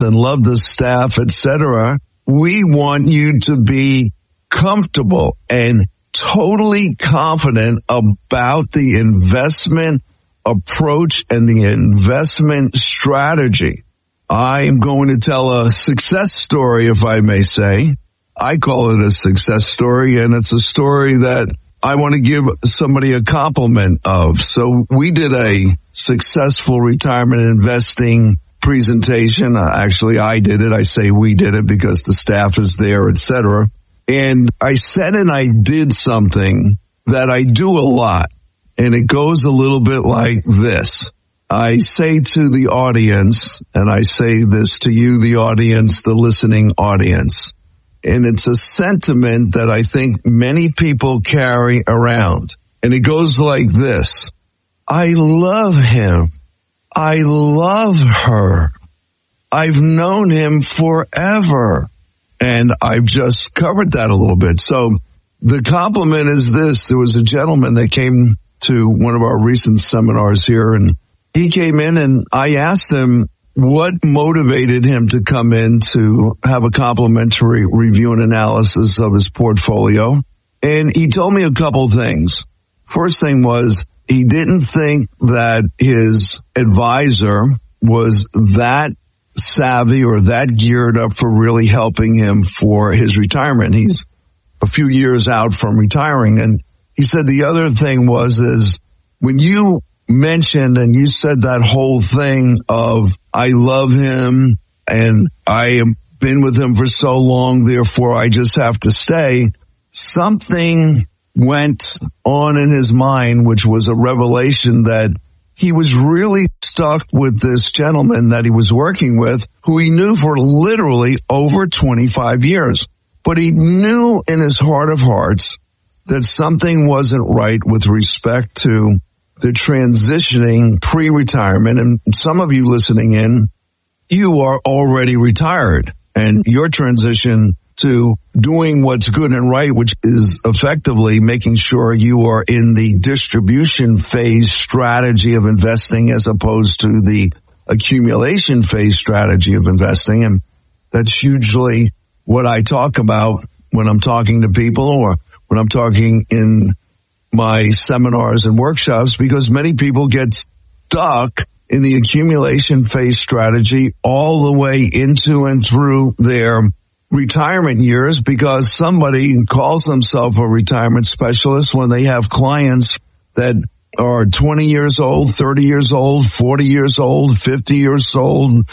and love the staff, etc. We want you to be comfortable and totally confident about the investment approach and the investment strategy. I am going to tell a success story, if I may say. I call it a success story, and it's a story that I want to give somebody a compliment of. So we did a successful retirement investing presentation. Actually, I did it. I say we did it because the staff is there, etc. And I said and I did something that I do a lot, and it goes a little bit like this. I say to the audience, and I say this to you, the audience, the listening audience, and it's a sentiment that I think many people carry around. And it goes like this. I love him. I love her. I've known him forever. And I've just covered that a little bit. So the compliment is this. There was a gentleman that came to one of our recent seminars here, and he came in and I asked him, what motivated him to come in to have a complimentary review and analysis of his portfolio? And he told me a couple things. First thing was he didn't think that his advisor was that savvy or that geared up for really helping him for his retirement. He's a few years out from retiring. And he said the other thing is when you mentioned and you said that whole thing of I love him and I have been with him for so long, therefore I just have to stay, something went on in his mind, which was a revelation that he was really stuck with this gentleman that he was working with, who he knew for literally over 25 years. But he knew in his heart of hearts that something wasn't right with respect to the transitioning pre-retirement. And some of you listening in, you are already retired, and your transition to doing what's good and right, which is effectively making sure you are in the distribution phase strategy of investing as opposed to the accumulation phase strategy of investing. And that's usually what I talk about when I'm talking to people or when I'm talking in my seminars and workshops, because many people get stuck in the accumulation phase strategy all the way into and through their retirement years because somebody calls themselves a retirement specialist when they have clients that are 20 years old, 30 years old, 40 years old, 50 years old,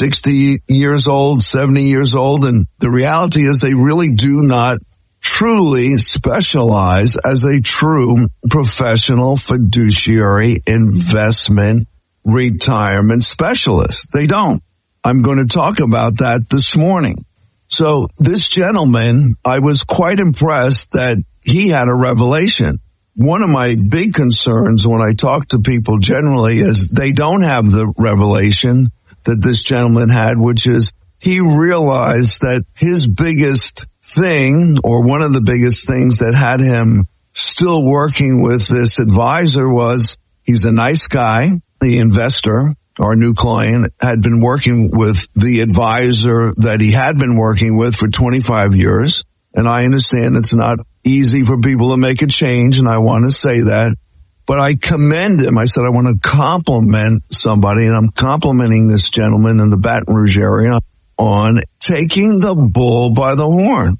60 years old, 70 years old. And the reality is they really do not truly specialize as a true professional fiduciary investment retirement specialist. They don't. I'm going to talk about that this morning. So this gentleman, I was quite impressed that he had a revelation. One of my big concerns when I talk to people generally is they don't have the revelation that this gentleman had, which is he realized that his biggest thing, or one of the biggest things that had him still working with this advisor, was he's a nice guy. The investor, our new client, had been working with the advisor that he had been working with for 25 years. And I understand it's not easy for people to make a change, and I want to say that. But I commend him. I said I want to compliment somebody, and I'm complimenting this gentleman in the Baton Rouge area on taking the bull by the horn.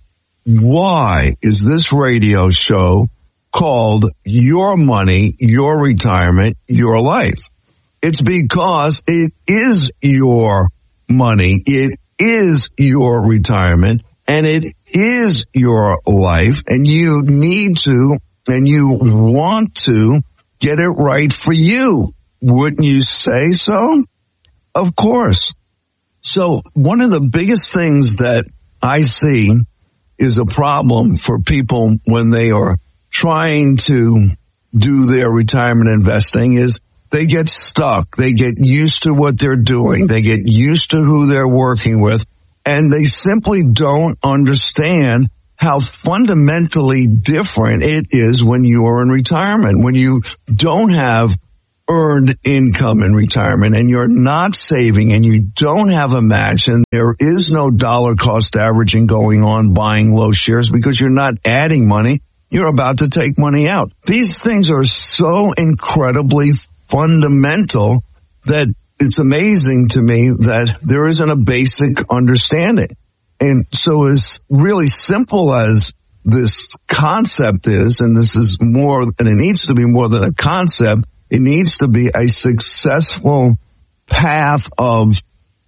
Why is this radio show called Your Money, Your Retirement, Your Life? It's because it is your money, it is your retirement, and it is your life, and you need to and you want to get it right for you. Wouldn't you say so? Of course. So one of the biggest things that I see is a problem for people when they are trying to do their retirement investing is they get stuck. They get used to what they're doing. They get used to who they're working with, and they simply don't understand how fundamentally different it is when you are in retirement, when you don't have earned income in retirement and you're not saving and you don't have a match and there is no dollar cost averaging going on buying low shares because you're not adding money, you're about to take money out. These things are so incredibly fundamental that it's amazing to me that there isn't a basic understanding. And so as really simple as this concept is, and this is more, and it needs to be more than a concept, it needs to be a successful path of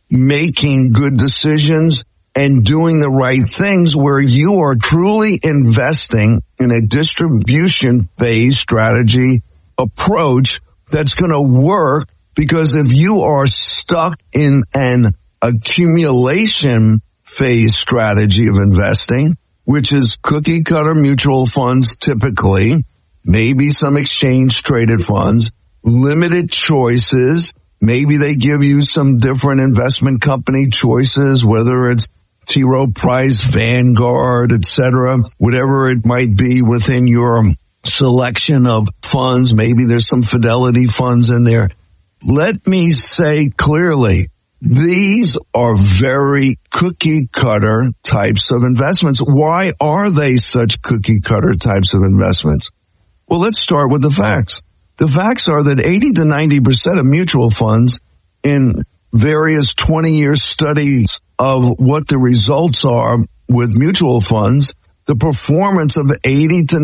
making good decisions and doing the right things where you are truly investing in a distribution phase strategy approach that's going to work. Because if you are stuck in an accumulation phase strategy of investing, which is cookie cutter mutual funds typically, maybe some exchange traded funds, limited choices. Maybe they give you some different investment company choices, whether it's T. Rowe Price, Vanguard, etc., whatever it might be within your selection of funds. Maybe there's some Fidelity funds in there. Let me say clearly, these are very cookie cutter types of investments. Why are they such cookie cutter types of investments? Well, let's start with the facts. The facts are that 80 to 90% of mutual funds in various 20-year studies of what the results are with mutual funds, the performance of 80 to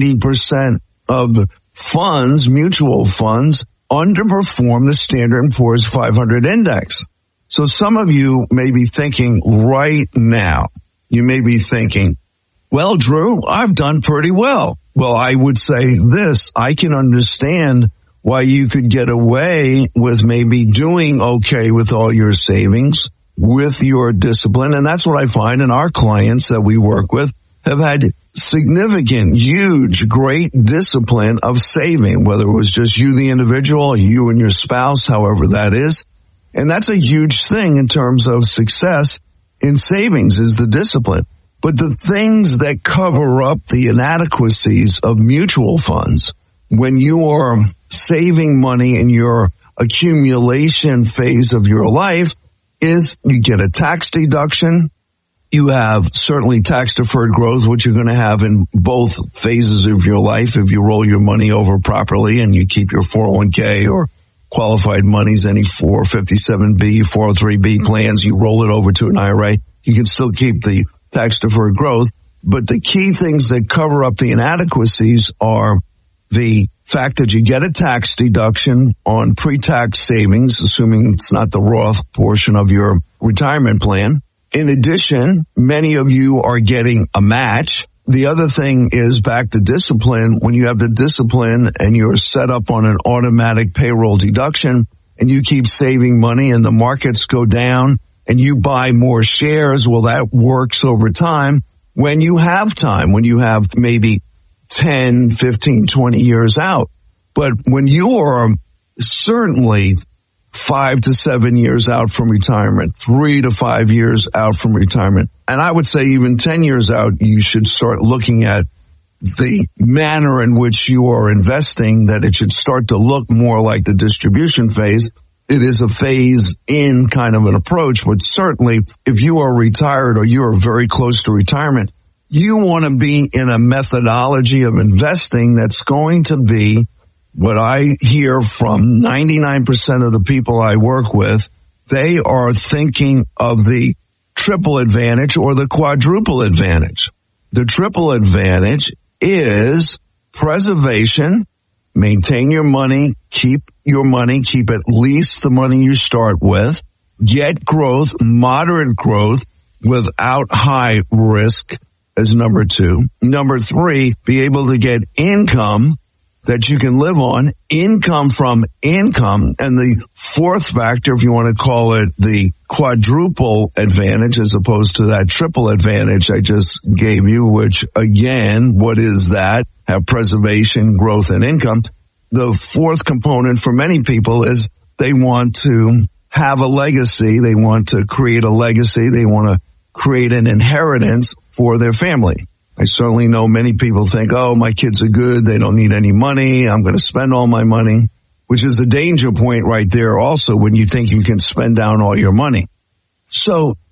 90% of funds, mutual funds, underperform the Standard & Poor's 500 index. So some of you may be thinking right now, you may be thinking, well, Drew, I've done pretty well. Well, I would say this, I can understand why you could get away with maybe doing okay with all your savings, with your discipline. And that's what I find in our clients that we work with have had significant, huge, great discipline of saving, whether it was just you, the individual, you and your spouse, however that is. And that's a huge thing in terms of success in savings is the discipline. But the things that cover up the inadequacies of mutual funds, when you are saving money in your accumulation phase of your life, is you get a tax deduction. You have certainly tax-deferred growth, which you're going to have in both phases of your life if you roll your money over properly and you keep your 401k or qualified monies, any 457B, 403B plans, you roll it over to an IRA. You can still keep the tax-deferred growth. But the key things that cover up the inadequacies are the fact that you get a tax deduction on pre-tax savings, assuming it's not the Roth portion of your retirement plan. In addition, many of you are getting a match. The other thing is back to discipline. When you have the discipline and you're set up on an automatic payroll deduction and you keep saving money and the markets go down and you buy more shares, well, that works over time. When you have time, when you have maybe 10, 15, 20 years out. But when you are certainly 5 to 7 years out from retirement, 3 to 5 years out from retirement, and I would say even 10 years out, you should start looking at the manner in which you are investing, that it should start to look more like the distribution phase. It is a phase in kind of an approach, but certainly if you are retired or you are very close to retirement, you want to be in a methodology of investing that's going to be what I hear from 99% of the people I work with. They are thinking of the triple advantage or the quadruple advantage. The triple advantage is preservation, maintain your money, keep at least the money you start with, get growth, moderate growth without high risk as number 2. Number 3, be able to get income that you can live on, income from income. And the fourth factor, if you want to call it the quadruple advantage as opposed to that triple advantage I just gave you, which again, what is that? Have preservation, growth, and income. The fourth component for many people is they want to have a legacy. They want to create a legacy. They want to create an inheritance for their family. I certainly know many people think, oh, my kids are good. They don't need any money. I'm going to spend all my money. which is a danger point right there also when you think you can spend down all your money. So